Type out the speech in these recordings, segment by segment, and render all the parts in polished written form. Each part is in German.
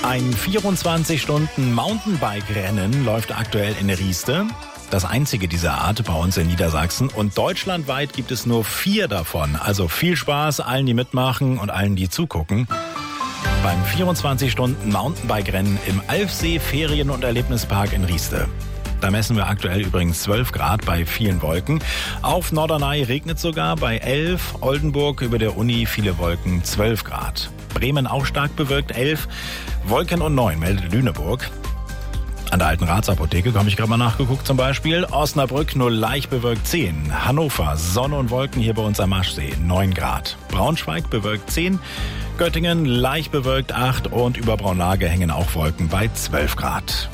Ein 24-Stunden-Mountainbike-Rennen läuft aktuell in Rieste. Das einzige dieser Art bei uns in Niedersachsen. Und deutschlandweit gibt es nur 4 davon. Also viel Spaß allen, die mitmachen und allen, die zugucken. Beim 24-Stunden-Mountainbike-Rennen im Alfsee Ferien- und Erlebnispark in Rieste. Da messen wir aktuell übrigens 12 Grad bei vielen Wolken. Auf Norderney regnet sogar bei 11, Oldenburg über der Uni viele Wolken, 12 Grad. Bremen auch stark bewölkt, 11, Wolken und 9 meldet Lüneburg. An der alten Ratsapotheke habe ich gerade mal nachgeguckt zum Beispiel. Osnabrück nur leicht bewölkt 10. Hannover Sonne und Wolken hier bei uns am Maschsee 9 Grad. Braunschweig bewölkt 10. Göttingen leicht bewölkt 8 und über Braunlage hängen auch Wolken bei 12 Grad.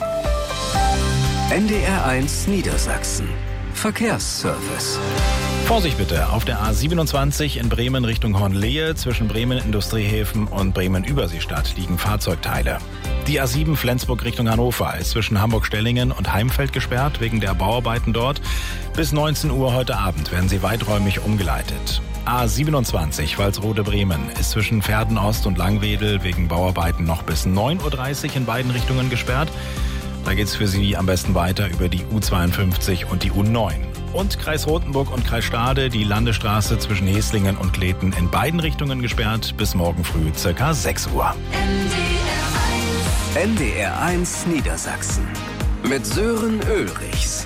NDR1 Niedersachsen. Verkehrsservice. Vorsicht bitte, auf der A27 in Bremen Richtung Hornlehe zwischen Bremen Industriehäfen und Bremen Überseestadt liegen Fahrzeugteile. Die A7 Flensburg Richtung Hannover ist zwischen Hamburg-Stellingen und Heimfeld gesperrt wegen der Bauarbeiten dort. Bis 19 Uhr heute Abend werden sie weiträumig umgeleitet. A27 Walsrode-Bremen ist zwischen Pferden-Ost und Langwedel wegen Bauarbeiten noch bis 9.30 Uhr in beiden Richtungen gesperrt. Da geht's für Sie am besten weiter über die U52 und die U9. Und Kreis Rothenburg und Kreis Stade, die Landesstraße zwischen Heslingen und Kleten in beiden Richtungen gesperrt bis morgen früh ca. 6 Uhr. NDR1 Niedersachsen mit Sören Ulrichs.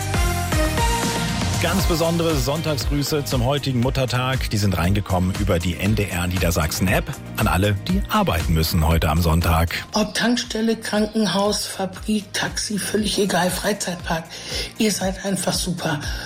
Ganz besondere Sonntagsgrüße zum heutigen Muttertag. Die sind reingekommen über die NDR Niedersachsen App an alle, die arbeiten müssen heute am Sonntag. Ob Tankstelle, Krankenhaus, Fabrik, Taxi, völlig egal, Freizeitpark. Ihr seid einfach super.